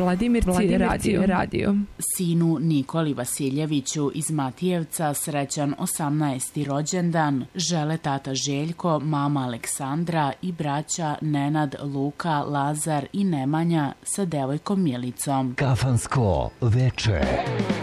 Vladimirci radio. Sinu Nikoli Vasiljeviću iz Matijevca srećan 18. rođendan žele tata Željko, mama Aleksandra i braća Nenad, Luka, Lazar i Nemanja sa devojkom Milicom. Kafansko veče.